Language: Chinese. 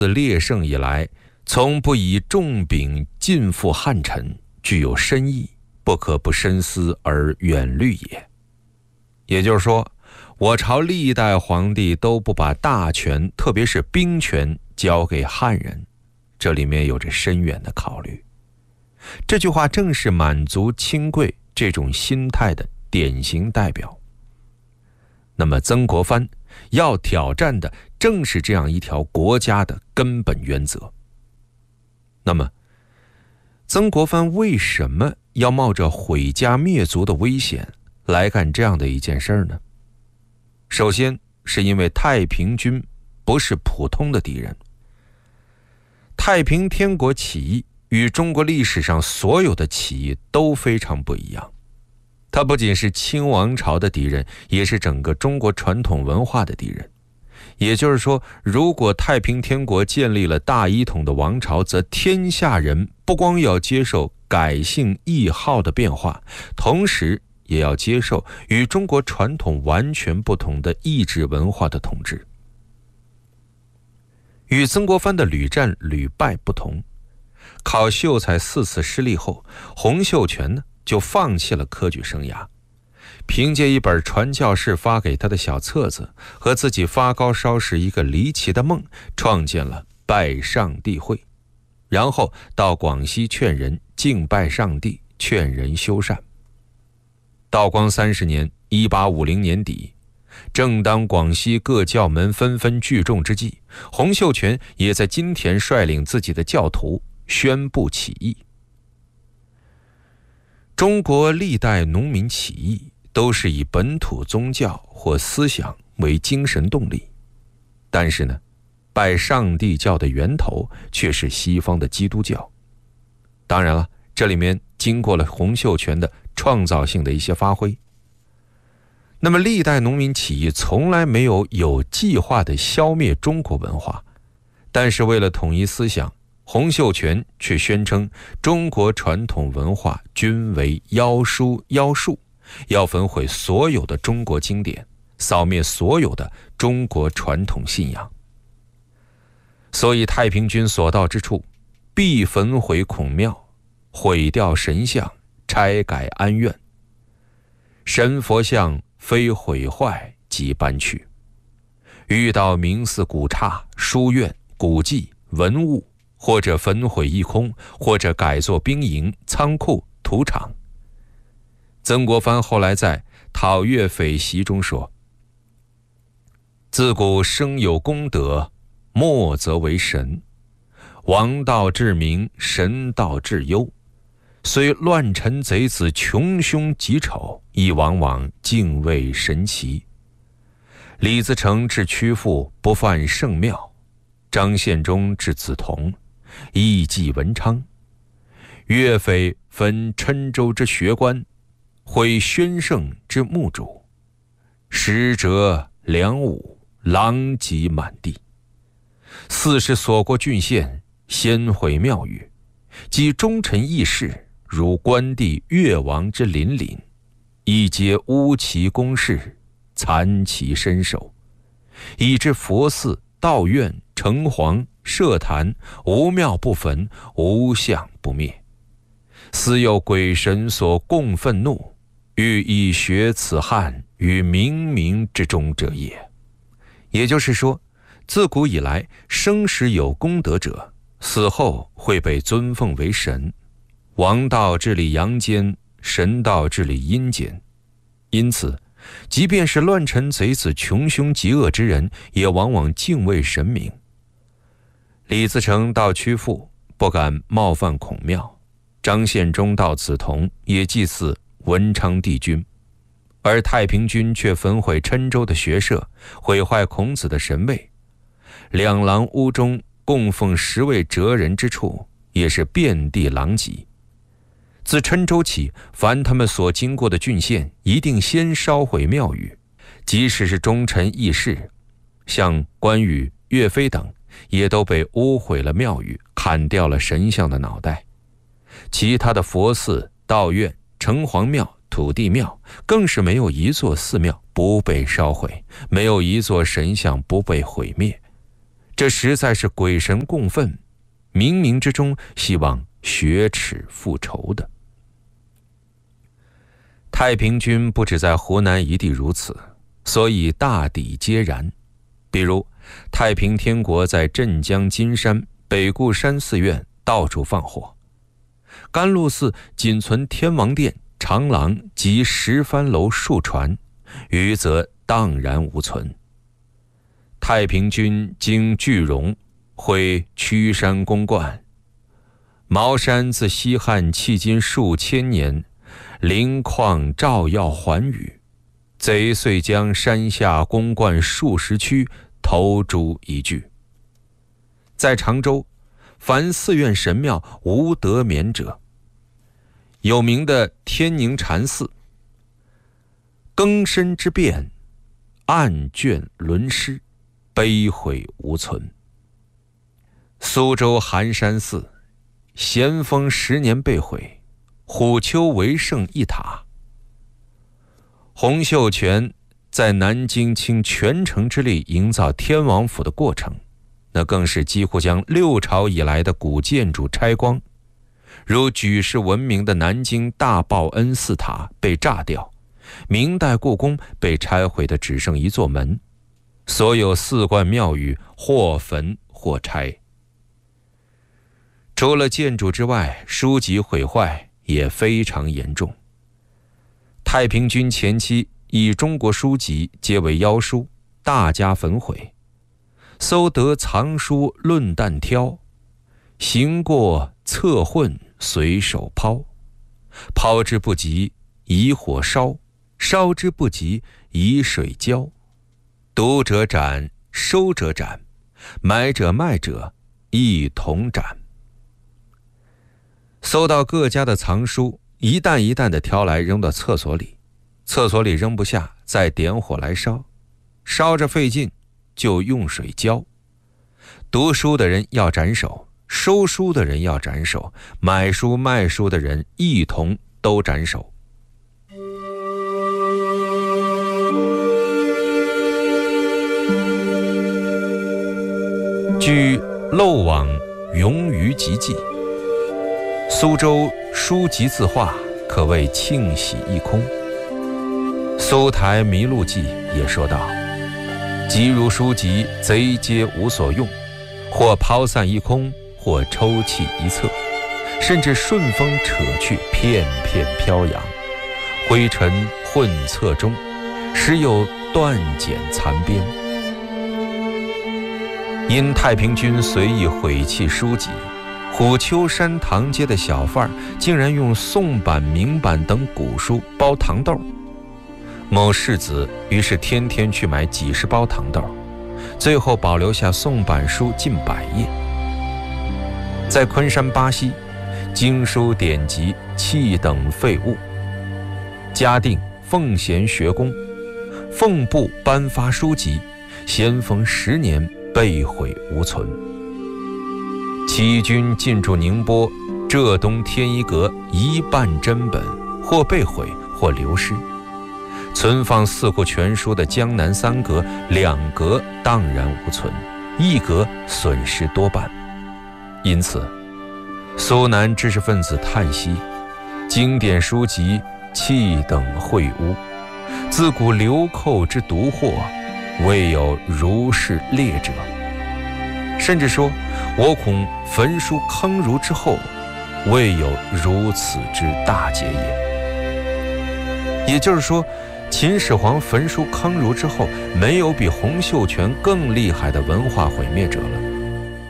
自列圣以来，从不以重柄尽付汉臣，具有深意，不可不深思而远虑也。也就是说，我朝历代皇帝都不把大权，特别是兵权交给汉人，这里面有着深远的考虑。这句话正是满族亲贵这种心态的典型代表。那么曾国藩要挑战的正是这样一条国家的根本原则。那么曾国藩为什么要冒着毁家灭族的危险来干这样的一件事呢？首先是因为太平军不是普通的敌人。太平天国起义与中国历史上所有的起义都非常不一样，它不仅是清王朝的敌人，也是整个中国传统文化的敌人。也就是说，如果太平天国建立了大一统的王朝，则天下人不光要接受改姓易号的变化，同时也要接受与中国传统完全不同的意志文化的统治。与曾国藩的屡战屡败不同，考秀才4次失利后，洪秀全呢就放弃了科举生涯，凭借一本传教士发给他的小册子和自己发高烧时一个离奇的梦，创建了拜上帝会，然后到广西劝人敬拜上帝，劝人修善。道光30年1850年底，正当广西各教门纷纷聚众之际，洪秀全也在金田率领自己的教徒宣布起义。中国历代农民起义都是以本土宗教或思想为精神动力，但是呢，拜上帝教的源头却是西方的基督教。当然了，这里面经过了洪秀全的创造性的一些发挥。那么历代农民起义从来没有有计划地消灭中国文化，但是为了统一思想，洪秀全却宣称中国传统文化均为妖书妖术，要焚毁所有的中国经典，扫灭所有的中国传统信仰。所以太平军所到之处，必焚毁孔庙，毁掉神像，拆改庵院，神佛像非毁坏即搬去。遇到名寺古刹、书院、古迹、文物，或者焚毁一空，或者改作兵营、仓库、土场。曾国藩后来在《讨岳匪檄》中说：自古生有功德，末则为神。王道治民，神道治忧。虽乱臣贼子穷凶极丑，亦往往敬畏神奇。李自成至曲阜，不犯圣庙；张献忠至梓潼，艺伎文昌。岳飞焚郴州之学官，毁宣圣之墓主。实折梁武，狼藉满地。40所过郡县，先毁庙宇，及忠臣义士，如关帝、越王之邻里，亦皆乌其宫室，残其身首，以致佛寺、道院、城隍、社坛，无庙不焚，无像不灭。斯有鬼神所共愤怒，欲以学此汉于冥冥之中者也。也就是说，自古以来，生时有功德者，死后会被尊奉为神。王道治理阳间，神道治理阴间。因此，即便是乱臣贼子、穷凶极恶之人，也往往敬畏神明。李自成到曲阜，不敢冒犯孔庙；张献忠到梓潼，也祭祀文昌帝君。而太平军却焚毁郴州的学社，毁坏孔子的神位。两廊屋中供奉10位哲人之处，也是遍地狼藉。自郴州起，凡他们所经过的郡县，一定先烧毁庙宇，即使是忠臣义士，像关羽、岳飞等，也都被污毁了庙宇，砍掉了神像的脑袋。其他的佛寺、道院、城隍庙、土地庙，更是没有一座寺庙不被烧毁，没有一座神像不被毁灭。 这实在是鬼神共愤，冥冥之中希望雪耻复仇的。太平军不止在湖南一地如此，所以大抵皆然。比如太平天国在镇江金山、北固山寺院到处放火，甘露寺仅存天王殿、长廊及10番楼数船，余则荡然无存。太平军经句容，毁曲山宫观。茅山自西汉迄今数千年，灵旷照耀寰宇，贼遂将山下宫观数十区投诸一炬。在常州，凡寺院神庙无得免者。有名的天宁禅寺，更深之变，案卷沦失，悲毁无存。苏州寒山寺，咸丰10年被毁，虎丘为圣一塔。洪秀全在南京倾全城之力营造天王府的过程，那更是几乎将6朝以来的古建筑拆光，如举世闻名的南京大报恩寺塔被炸掉，明代故宫被拆毁的只剩一座门，所有寺观庙宇或焚或拆。除了建筑之外，书籍毁坏也非常严重。太平军前期以中国书籍皆为妖书，大加焚毁。搜得藏书论弹挑，行过侧混随手抛。抛之不及，以火烧；烧之不及，以水浇。读者斩，收者斩，买者卖者一同斩。搜到各家的藏书，一担一担地挑来扔到厕所里，厕所里扔不下，再点火来烧，烧着费劲，就用水浇。读书的人要斩首，收书的人要斩首，买书卖书的人一同都斩首。据漏网永于集记，苏州书籍字画可谓庆喜一空。苏台迷路记也说道，即如书籍，贼皆无所用，或抛散一空，或抽弃一侧，甚至顺风扯去，片片飘扬，灰尘混册中，时有断简残边。因太平军随意毁弃书籍，虎丘山堂街的小贩竟然用宋版、明版等古书包糖豆。某世子于是天天去买几十包糖豆，最后保留下宋版书近100页。在昆山巴西，经书典籍弃等废物，嘉定奉贤学宫，奉部颁发书籍，咸丰10年被毁无存。起义军进驻宁波、浙东天一阁1半真本，或被毁，或流失。存放四库全书的江南3阁，2阁荡然无存，1阁损失多半。因此，苏南知识分子叹息：经典书籍弃等秽污，自古流寇之毒祸，未有如是烈者。甚至说，我恐焚书坑儒之后，未有如此之大劫也。也就是说，秦始皇焚书坑儒之后，没有比洪秀全更厉害的文化毁灭者了。